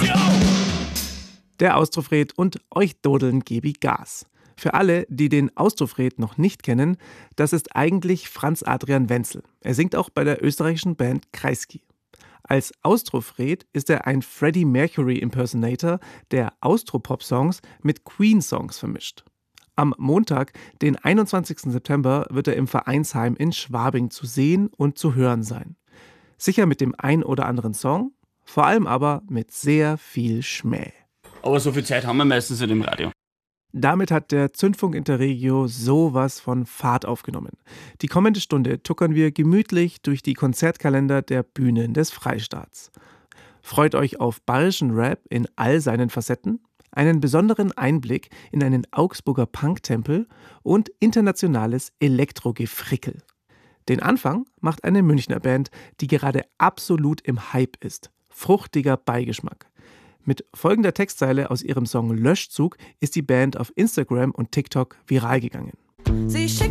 Der Austrofred und euch Dodeln gebe Gas. Für alle, die den Austrofred noch nicht kennen, das ist eigentlich Franz Adrian Wenzel. Er singt auch bei der österreichischen Band Kreisky. Als Austrofred ist er ein Freddie Mercury Impersonator, der Austropop-Songs mit Queen-Songs vermischt. Am Montag, den 21. September, wird er im Vereinsheim in Schwabing zu sehen und zu hören sein. Sicher mit dem ein oder anderen Song, vor allem aber mit sehr viel Schmäh. Aber so viel Zeit haben wir meistens nicht im Radio. Damit hat der Zündfunk Interregio sowas von Fahrt aufgenommen. Die kommende Stunde tuckern wir gemütlich durch die Konzertkalender der Bühnen des Freistaats. Freut euch auf bayerischen Rap in all seinen Facetten, einen besonderen Einblick in einen Augsburger Punktempel und internationales Elektrogefrickel. Den Anfang macht eine Münchner Band, die gerade absolut im Hype ist. Fruchtiger Beigeschmack. Mit folgender Textzeile aus ihrem Song Löschzug ist die Band auf Instagram und TikTok viral gegangen. Sie